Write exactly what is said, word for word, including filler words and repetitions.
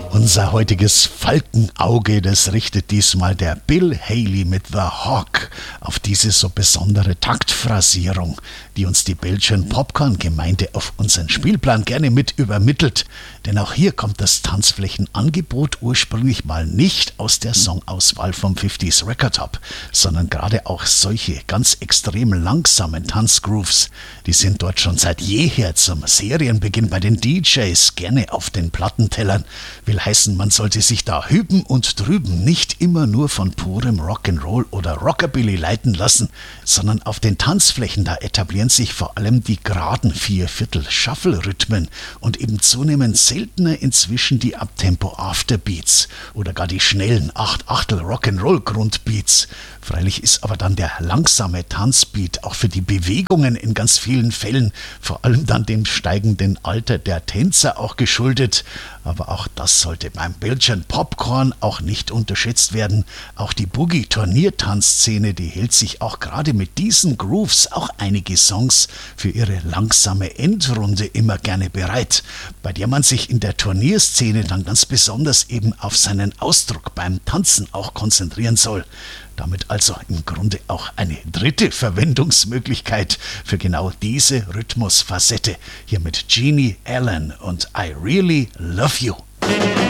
Unser heutiges Falkenauge, das richtet diesmal der Bill Haley mit The Hawk auf diese so besondere Taktphrasierung, die uns die Belgian Popcorn-Gemeinde auf unseren Spielplan gerne mit übermittelt. Denn auch hier kommt das Tanzflächenangebot ursprünglich mal nicht aus der Songauswahl vom fünfziger Record Hub, sondern gerade auch solche ganz extrem langsamen Tanzgrooves, die sind dort schon seit jeher zum Serienbeginn bei den D Js gerne auf den Plattentellern. Will heißen, man sollte sich da hüben und drüben nicht immer nur von purem Rock'n'Roll oder Rockabilly leiten lassen, sondern auf den Tanzflächen, da etablieren sich vor allem die geraden Vierviertel-Shuffle-Rhythmen und eben zunehmend seltener inzwischen die Abtempo-Afterbeats oder gar die schnellen Acht-Achtel-Rock'n'Roll-Grundbeats. Freilich ist aber dann der langsame Tanzbeat auch für die Bewegungen in ganz vielen Fällen, vor allem dann dem steigenden Alter der Tänzer auch geschuldet. Aber auch das sollte beim Belgian Popcorn auch nicht unterschätzt werden. Auch die Boogie-Turniertanzszene, die hält sich auch gerade mit diesen Grooves auch einige Songs für ihre langsame Endrunde immer gerne bereit, bei der man sich in der Turnierszene dann ganz besonders eben auf seinen Ausdruck beim Tanzen auch konzentrieren soll. Damit also im Grunde auch eine dritte Verwendungsmöglichkeit für genau diese Rhythmusfacette. Hier mit Jeannie Allen und I Really Love You.